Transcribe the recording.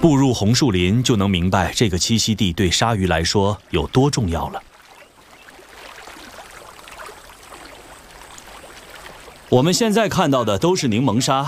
步入红树林，就能明白这个栖息地对鲨鱼来说有多重要了。我们现在看到的都是柠檬鲨，